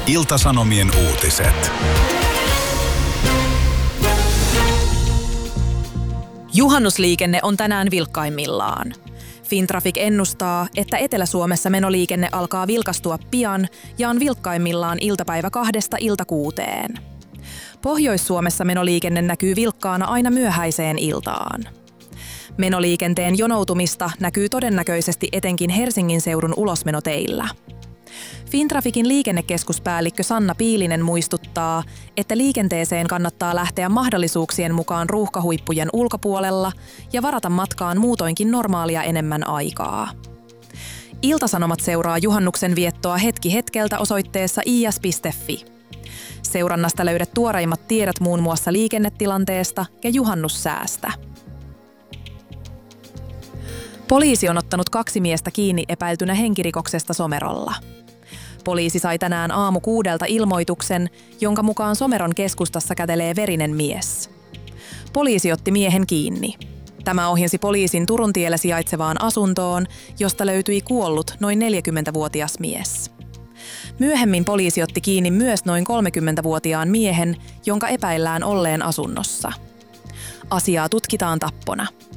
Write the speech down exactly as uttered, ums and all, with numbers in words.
Ilta-Sanomien uutiset. Juhannusliikenne on tänään vilkkaimmillaan. Fintraffic ennustaa, että Etelä-Suomessa menoliikenne alkaa vilkastua pian ja on vilkkaimmillaan iltapäivä kahdesta ilta kuuteen. Pohjois-Suomessa menoliikenne näkyy vilkkaana aina myöhäiseen iltaan. Menoliikenteen jonoutumista näkyy todennäköisesti etenkin Helsingin seudun ulosmenoteillä. Fintrafficin liikennekeskuspäällikkö Sanna Piilinen muistuttaa, että liikenteeseen kannattaa lähteä mahdollisuuksien mukaan ruuhkahuippujen ulkopuolella ja varata matkaan muutoinkin normaalia enemmän aikaa. Ilta-Sanomat seuraa juhannuksen viettoa hetki hetkeltä osoitteessa i s piste f i. Seurannasta löydät tuoreimmat tiedot muun muassa liikennetilanteesta ja juhannussäästä. Poliisi on ottanut kaksi miestä kiinni epäiltynä henkirikoksesta Somerolla. Poliisi sai tänään aamu kuudelta ilmoituksen, jonka mukaan Someron keskustassa kätelee verinen mies. Poliisi otti miehen kiinni. Tämä ohjasi poliisin Turuntiellä sijaitsevaan asuntoon, josta löytyi kuollut noin neljäkymmentävuotias mies. Myöhemmin poliisi otti kiinni myös noin kolmekymmentävuotiaan miehen, jonka epäillään olleen asunnossa. Asiaa tutkitaan tappona.